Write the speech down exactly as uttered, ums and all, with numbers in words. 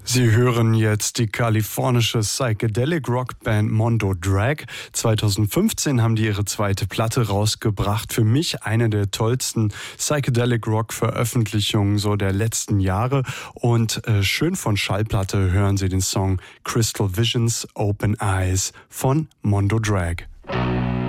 Sie hören jetzt die kalifornische Psychedelic Rockband Mondo Drag. zweitausendfünfzehn haben die ihre zweite Platte rausgebracht. Für mich eine der tollsten Psychedelic Rock Veröffentlichungen so der letzten Jahre. Und äh, schön von Schallplatte hören Sie den Song Crystal Visions Open Eyes von Mondo Drag.